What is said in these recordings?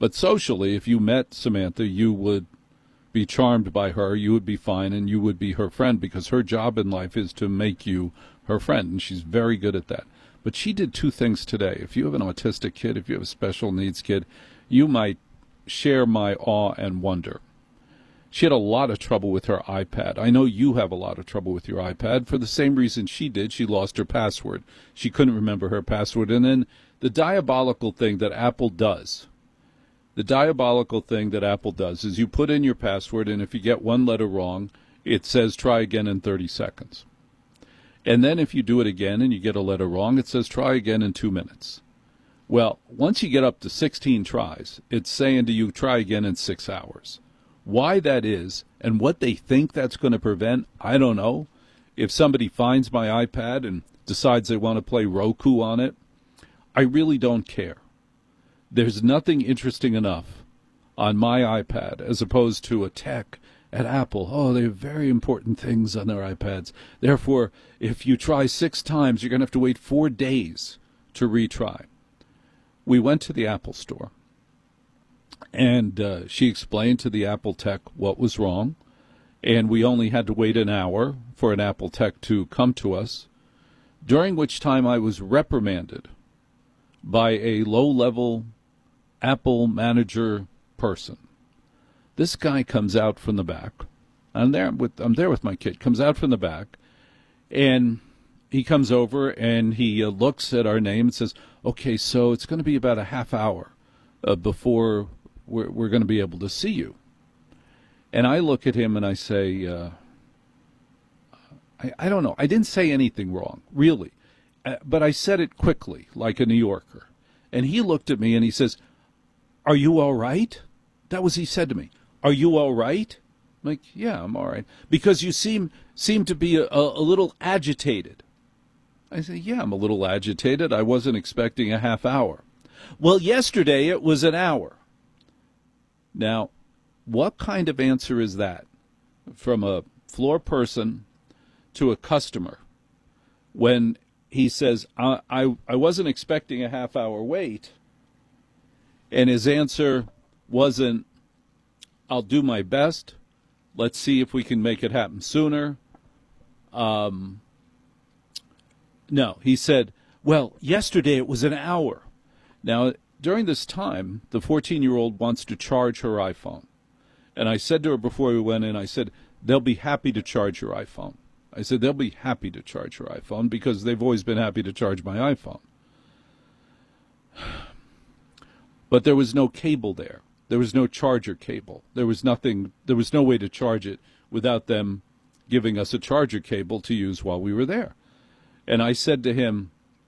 But socially, if you met Samantha, you would be charmed by her, you would be fine, and you would be her friend because her job in life is to make you her friend, and she's very good at that. But she did two things today. If you have an autistic kid, if you have a special needs kid, you might share my awe and wonder. She had a lot of trouble with her iPad. I know you have a lot of trouble with your iPad for the same reason she did. She lost her password. She couldn't remember her password. And then the diabolical thing that Apple does, is you put in your password, and if you get one letter wrong, it says try again in 30 seconds. And then if you do it again and you get a letter wrong, it says try again in 2 minutes. Well, once you get up to 16 tries, it's saying to you try again in 6 hours. Why that is and what they think that's going to prevent, I don't know. If somebody finds my iPad and decides they want to play Roku on it, I really don't care. There's nothing interesting enough on my iPad as opposed to a tech at Apple. Oh, they have very important things on their iPads. Therefore, if you try 6 times, you're going to have to wait 4 days to retry. We went to the Apple store, and she explained to the Apple tech what was wrong, and we only had to wait an hour for an Apple tech to come to us, during which time I was reprimanded by a low-level Apple manager person. This guy comes out from the back. I'm there with my kid. Comes out from the back, and he comes over and he looks at our name and says, "Okay, so it's going to be about a half hour before we're going to be able to see you." And I look at him and I say, I don't know. I didn't say anything wrong, really, but I said it quickly, like a New Yorker. And he looked at me and he says, "Are you all right?" That was he said to me. "Are you all right?" I'm like, "Yeah, I'm all right." "Because you seem to be a little agitated." I said, "Yeah, I'm a little agitated. I wasn't expecting a half hour." "Well, yesterday it was an hour." Now, what kind of answer is that from a floor person to a customer when he says, I wasn't expecting a half hour wait, and his answer wasn't, "I'll do my best. Let's see if we can make it happen sooner." No, he said, "Well, yesterday it was an hour." Now, during this time, the 14-year-old wants to charge her iPhone. And I said to her before we went in, I said, "They'll be happy to charge your iPhone." I said, "They'll be happy to charge your iPhone because they've always been happy to charge my iPhone." But there was no cable there. There was no charger cable. There was nothing. There was no way to charge it without them giving us a charger cable to use while we were there. And I said to him,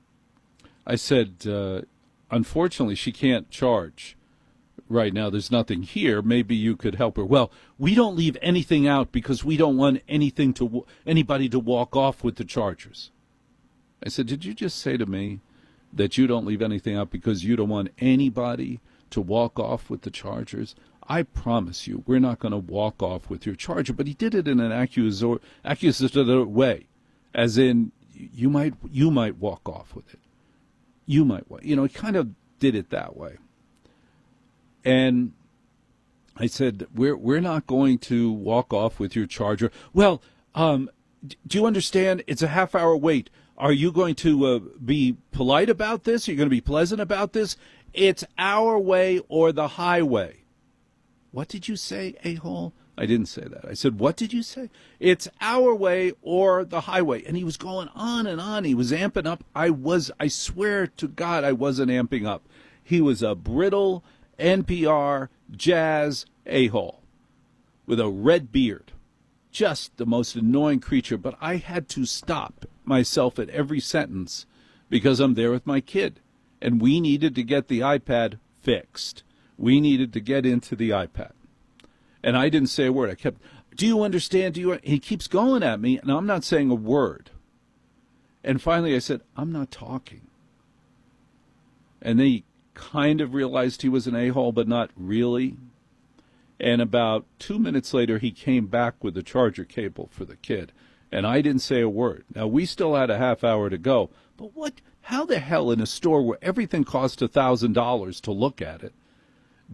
"Unfortunately, she can't charge right now. There's nothing here. Maybe you could help her." "Well, we don't leave anything out because we don't want anybody to walk off with the chargers." I said, "Did you just say to me that you don't leave anything out because you don't want anybody to walk off with the chargers?" "I promise you, we're not going to walk off with your charger." But he did it in an accusatory way, as in, you might walk off with it. You might, he kind of did it that way. And I said, we're not going to walk off with your charger." "Well, do you understand? It's a half-hour wait. Are you going to be polite about this? Are you going to be pleasant about this? It's our way or the highway." "What did you say, a-hole?" I didn't say that. I said, "What did you say?" "It's our way or the highway." And he was going on and on. He was amping up. I swear to God, I wasn't amping up. He was a brittle NPR jazz a-hole with a red beard. Just the most annoying creature. But I had to stop myself at every sentence because I'm there with my kid. And we needed to get the iPad fixed. We needed to get into the iPad. And I didn't say a word. I kept, "Do you understand? He keeps going at me, and I'm not saying a word. And finally I said, "I'm not talking." And then he kind of realized he was an a-hole, but not really. And about 2 minutes later, he came back with the charger cable for the kid. And I didn't say a word. Now, we still had a half hour to go. But how the hell in a store where everything costs $1,000 to look at it,